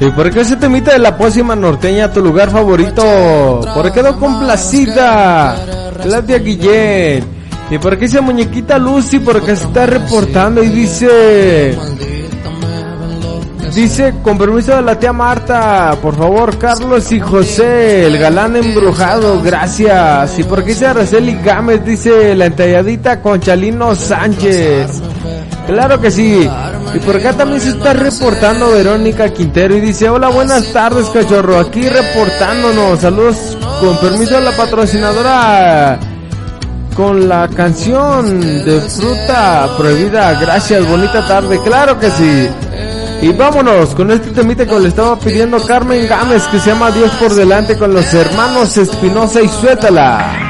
¿Y por qué ese temita de la pócima norteña, tu lugar favorito? ¿Por qué quedó complacida Claudia Guillén? ¿Y por qué esa muñequita Lucy? Porque se está reportando y dice, con permiso de la tía Marta, por favor, Carlos y José, el galán embrujado, gracias. ¿Y por qué dice Araceli Gámez? Dice, la entalladita con Chalino Sánchez. Claro que sí. Y por acá también se está reportando Verónica Quintero y dice, hola, buenas tardes, cachorro, aquí reportándonos, saludos, con permiso de la patrocinadora, con la canción de Fruta Prohibida, gracias, bonita tarde, claro que sí. Y vámonos con este temita que le estaba pidiendo Carmen Gámez, que se llama Dios por delante, con los hermanos Espinosa y Suétala.